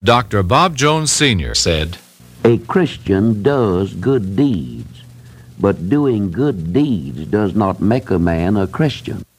Dr. Bob Jones Sr. said, "A Christian does good deeds, but doing good deeds does not make a man a Christian."